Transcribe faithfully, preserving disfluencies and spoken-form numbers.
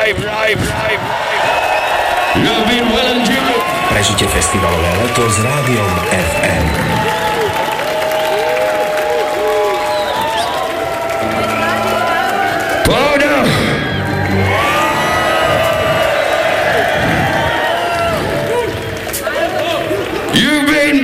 drive, drive, drive. You've been well and truly. Prežite festivalové leto s Rádiom ef em. Poď!